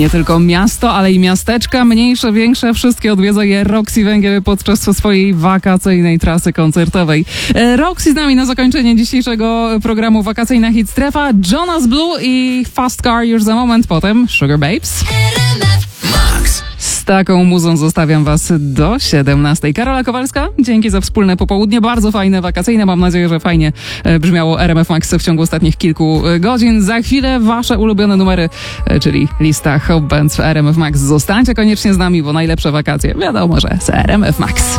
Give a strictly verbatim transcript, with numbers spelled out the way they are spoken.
Nie tylko miasto, ale i miasteczka, mniejsze, większe, wszystkie odwiedza je Roxy Węgiel podczas swojej wakacyjnej trasy koncertowej. Roxy z nami na zakończenie dzisiejszego programu Wakacyjna Hit Strefa. Jonas Blue i Fast Car już za moment, potem Sugar Babes. Z taką muzą zostawiam was do siedemnastej. Karola Kowalska, dzięki za wspólne popołudnie. Bardzo fajne, wakacyjne. Mam nadzieję, że fajnie brzmiało R M F Max w ciągu ostatnich kilku godzin. Za chwilę wasze ulubione numery, czyli lista Hot Bands w R M F Max. Zostańcie koniecznie z nami, bo najlepsze wakacje wiadomo, że z R M F Max.